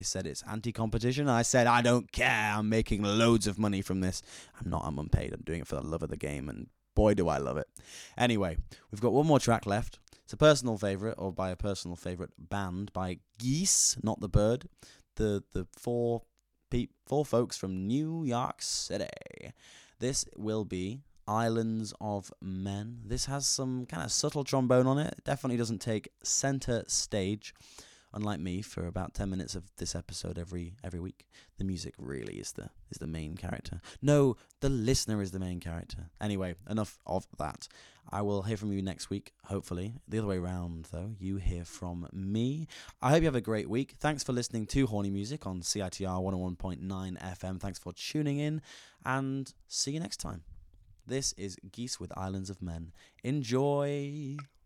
said it's anti-competition. I said, I don't care. I'm making loads of money from this. I'm unpaid. I'm doing it for the love of the game, and boy, do I love it. Anyway, we've got one more track left. It's a personal favourite, or by a personal favourite band, by Geese, not the bird. The four folks from New York City. This will be Islands of Men. This has some kind of subtle trombone on it. It definitely doesn't take center stage, unlike me, for about 10 minutes of this episode every week. The music really is the main character. No, the listener is the main character. Anyway, enough of that. I will hear from you next week, hopefully. The other way around, though, you hear from me. I hope you have a great week. Thanks for listening to Horny Music on CITR 101.9 FM. Thanks for tuning in, and see you next time. This is Geese with Islands of Men. Enjoy!